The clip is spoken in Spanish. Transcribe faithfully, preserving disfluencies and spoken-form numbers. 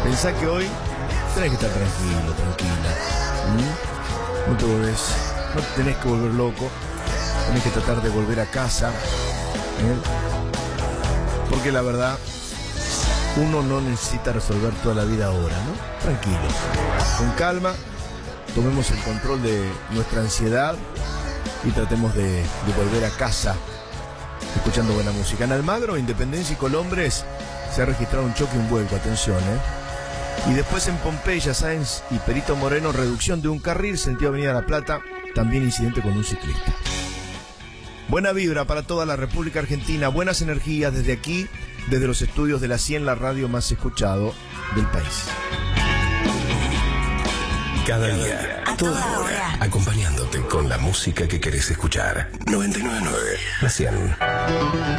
Pensá que hoy tenés que estar tranquilo, tranquila. ¿Mm? No te volvés, no te tenés que volver loco. Tenés que tratar de volver a casa. ¿eh? Porque la verdad, uno no necesita resolver toda la vida ahora, ¿no? Tranquilo, con calma, tomemos el control de nuestra ansiedad y tratemos de, de volver a casa escuchando buena música. En Almagro, Independencia y Colombres se ha registrado un choque y un vuelco, atención, ¿eh? Y después en Pompeya, Sáenz y Perito Moreno, reducción de un carril, sentido Avenida La Plata, también incidente con un ciclista. Buena vibra para toda la República Argentina, buenas energías desde aquí, desde los estudios de la cien, la radio más escuchado del país. Cada día, a toda hora, acompañándote con la música que querés escuchar. noventa y nueve punto nueve, la cien.